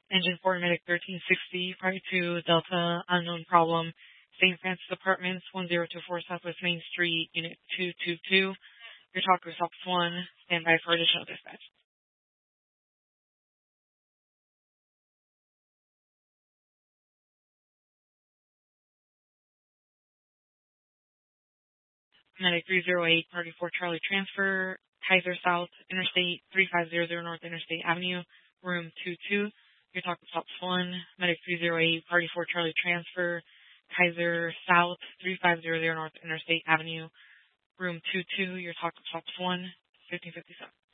Engine 4, Medic 1360, Party 2, Delta, unknown problem, St. Francis Apartments, 1024 Southwest Main Street, Unit 222. Your talker is Ops 1. Stand by for additional dispatch. Medic 308, Party 4 Charlie Transfer, Kaiser South, Interstate 3500 North Interstate Avenue, Room 22. Your talk with Ops 1. Medic 308, Party 4 Charlie Transfer, Kaiser South 3500 North Interstate Avenue, Room 22. Your talk with Ops 1, 1557.